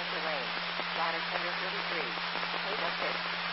miles away. Ladder tender 33. Take a pitch.